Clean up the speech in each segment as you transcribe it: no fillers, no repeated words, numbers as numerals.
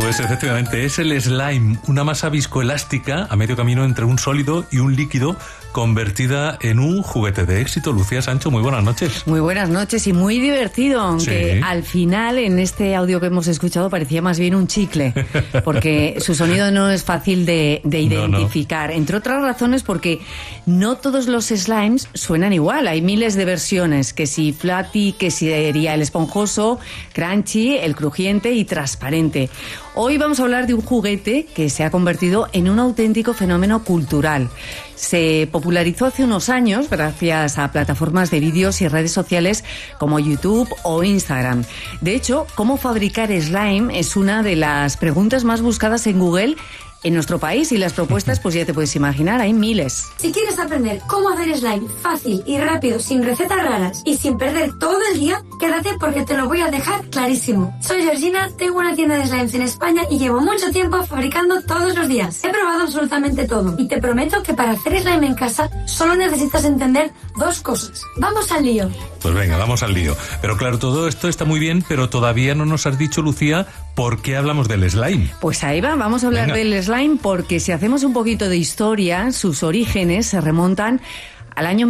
Pues efectivamente es el slime, una masa viscoelástica a medio camino entre un sólido y un líquido, convertida en un juguete de éxito. Lucía Sancho, muy buenas noches. Muy buenas noches y muy divertido, aunque sí. Al final en este audio que hemos escuchado parecía más bien un chicle, porque su sonido no es fácil de identificar, no. Entre otras razones porque no todos los slimes suenan igual, hay miles de versiones, que si fluffy, que si sería el esponjoso, crunchy, el crujiente y transparente. Hoy vamos a hablar de un juguete que se ha convertido en un auténtico fenómeno cultural. Se popularizó hace unos años gracias a plataformas de vídeos y redes sociales como YouTube o Instagram. De hecho, cómo fabricar slime es una de las preguntas más buscadas en Google en nuestro país, y las propuestas, pues ya te puedes imaginar, hay miles. Si quieres aprender cómo hacer slime fácil y rápido, sin recetas raras y sin perder todo el día, quédate porque te lo voy a dejar clarísimo. Soy Georgina, tengo una tienda de slimes en España y llevo mucho tiempo fabricando todos los días. He probado absolutamente todo y te prometo que para hacer slime en casa solo necesitas entender dos cosas. ¡Vamos al lío! Pues venga, vamos al lío. Pero claro, todo esto está muy bien, pero todavía no nos has dicho, Lucía, ¿por qué hablamos del slime? Pues ahí va, vamos a hablar del slime porque si hacemos un poquito de historia, sus orígenes se remontan al año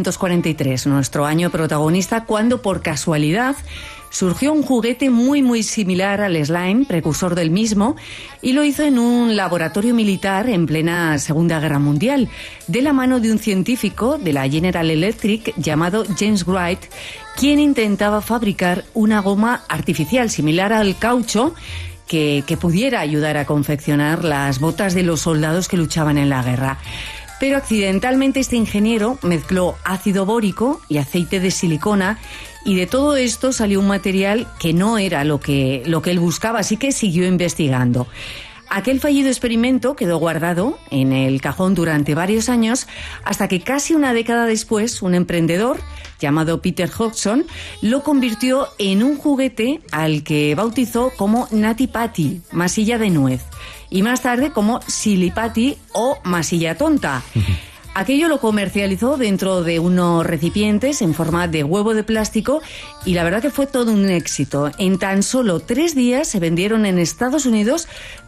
1943, nuestro año protagonista, cuando por casualidad surgió un juguete muy similar al slime, precursor del mismo, y lo hizo en un laboratorio militar en plena Segunda Guerra Mundial, de la mano de un científico de la General Electric llamado James Wright, quien intentaba fabricar una goma artificial similar al caucho que pudiera ayudar a confeccionar las botas de los soldados que luchaban en la guerra. Pero accidentalmente este ingeniero mezcló ácido bórico y aceite de silicona, y de todo esto salió un material que no era lo que él buscaba, así que siguió investigando. Aquel fallido experimento quedó guardado en el cajón durante varios años, hasta que casi una década después un emprendedor llamado Peter Hodgson lo convirtió en un juguete al que bautizó como Nutty Patty, masilla de nuez, y más tarde como Silly Patty o masilla tonta. Aquello lo comercializó dentro de unos recipientes en forma de huevo de plástico y la verdad que fue todo un éxito. En tan solo 3 días se vendieron en Estados Unidos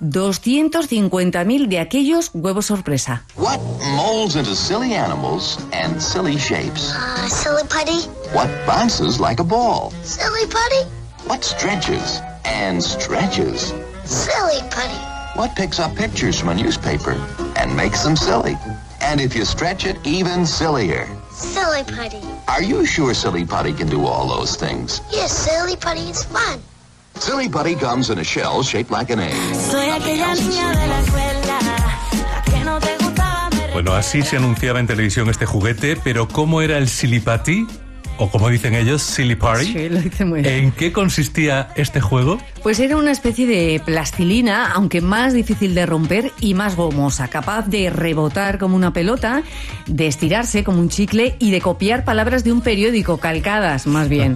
250.000 de aquellos huevos sorpresa. What molds into silly animals and silly shapes? Silly putty. What bounces like a ball? Silly putty. What stretches and stretches? Silly putty. What picks up pictures from a newspaper and makes them silly? And if you stretch it, even sillier. Silly putty. Are you sure Silly Putty can do all those things? Yes, silly putty is fun. Silly Putty comes in a shell shaped like an egg. Soy aquella niña de la escuela, la que no te gustaba. Bueno, así se anunciaba en televisión este juguete, pero ¿cómo era el Silly Putty? O como dicen ellos, Silly Putty. Sí, lo dice muy bien. ¿En qué consistía este juego? Pues era una especie de plastilina, aunque más difícil de romper y más gomosa, capaz de rebotar como una pelota, de estirarse como un chicle y de copiar palabras de un periódico, calcadas más bien.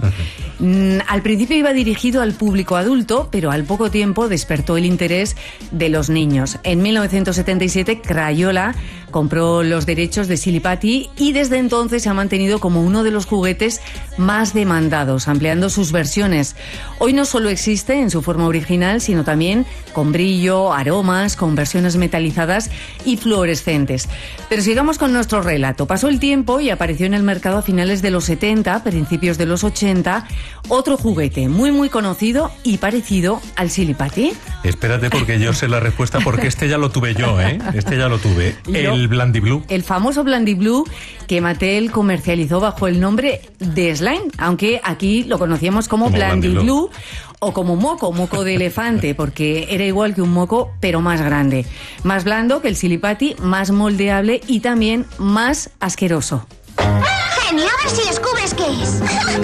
Al principio iba dirigido al público adulto, pero al poco tiempo despertó el interés de los niños. En 1977, Crayola compró los derechos de Silly Putty y desde entonces se ha mantenido como uno de los juguetes más demandados, ampliando sus versiones. Hoy no solo existe en su forma original, sino también con brillo, aromas, con versiones metalizadas y fluorescentes. Pero sigamos con nuestro relato. Pasó el tiempo y apareció en el mercado a finales de los 70, principios de los 80, otro juguete muy conocido y parecido al Silly Putty. Espérate, porque yo sé la respuesta, porque este ya lo tuve yo, ¿eh? Este ya lo tuve. El Blandy Blue. El famoso Blandy Blue que Mattel comercializó bajo el nombre de slime, aunque aquí lo conocíamos como Blandy Blue o como moco de elefante, porque era igual que un moco, pero más grande. Más blando que el Silly Putty, más moldeable y también más asqueroso. Genial, a ver si descubres qué es.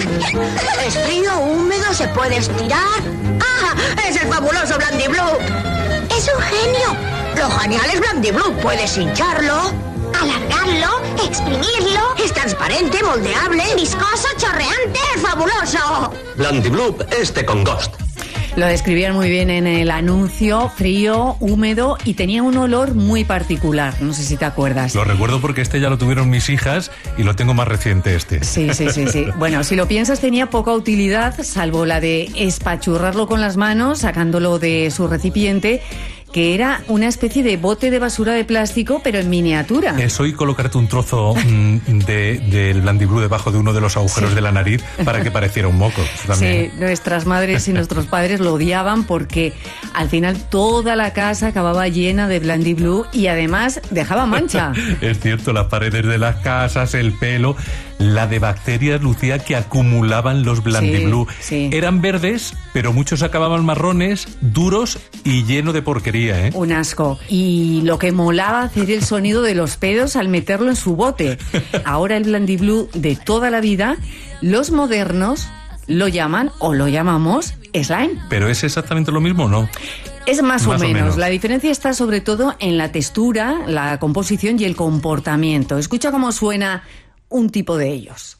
Es frío, húmedo, se puede estirar. ¡Ah! ¡Es el fabuloso Blandy Blue! ¡Es un genio! Lo genial es Blandy Blue. Puedes hincharlo, alargarlo, exprimirlo. Es transparente, moldeable, viscoso, chorreante, fabuloso. Blandy Blue, este con Ghost. Lo describían muy bien en el anuncio, frío, húmedo y tenía un olor muy particular, no sé si te acuerdas. Lo recuerdo porque este ya lo tuvieron mis hijas y lo tengo más reciente este. Sí. Bueno, si lo piensas, tenía poca utilidad, salvo la de espachurrarlo con las manos, sacándolo de su recipiente, que era una especie de bote de basura de plástico, pero en miniatura. Eso y colocarte un trozo del Blandy Blue debajo de uno de los agujeros de la nariz para que pareciera un moco. Sí, nuestras madres y nuestros padres lo odiaban porque al final toda la casa acababa llena de Blandy Blue y además dejaba mancha. Es cierto, las paredes de las casas, el pelo, la de bacterias, Lucía, que acumulaban los Blandy Blue. Sí. Eran verdes, pero muchos acababan marrones, duros y lleno de porquería. Un asco. Y lo que molaba hacer el sonido de los pedos al meterlo en su bote. Ahora el Blandy Blue de toda la vida, los modernos lo llaman o lo llamamos slime. ¿Pero es exactamente lo mismo o no? Es más o menos. La diferencia está sobre todo en la textura, la composición y el comportamiento. Escucha cómo suena un tipo de ellos.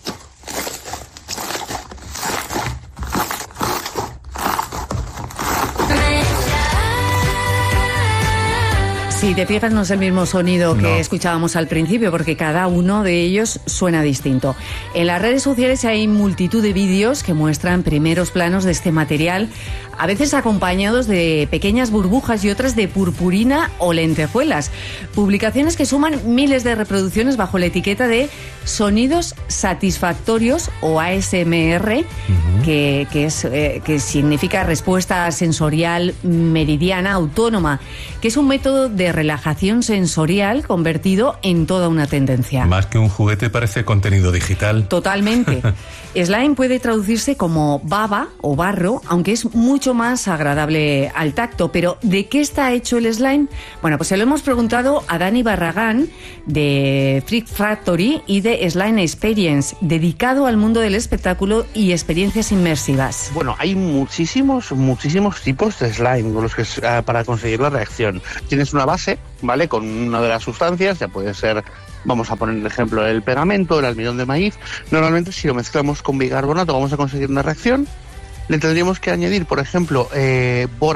Si te fijas, no es el mismo sonido que escuchábamos al principio, porque cada uno de ellos suena distinto. En las redes sociales hay multitud de vídeos que muestran primeros planos de este material, a veces acompañados de pequeñas burbujas y otras de purpurina o lentejuelas. Publicaciones que suman miles de reproducciones bajo la etiqueta de sonidos satisfactorios o ASMR, que significa respuesta sensorial meridiana autónoma, que es un método de relajación sensorial convertido en toda una tendencia. Más que un juguete, parece contenido digital. Totalmente. Slime puede traducirse como baba o barro, aunque es mucho más agradable al tacto. Pero ¿de qué está hecho el slime? Bueno, pues se lo hemos preguntado a Dani Barragán de Freak Factory y de Slime Experience, dedicado al mundo del espectáculo y experiencias inmersivas. Bueno, hay muchísimos tipos de slime con los que para conseguir la reacción. Tienes una base, ¿vale? Con una de las sustancias, ya puede ser, vamos a poner el ejemplo, el pegamento, el almidón de maíz. Normalmente, si lo mezclamos con bicarbonato, vamos a conseguir una reacción. Le tendríamos que añadir, por ejemplo,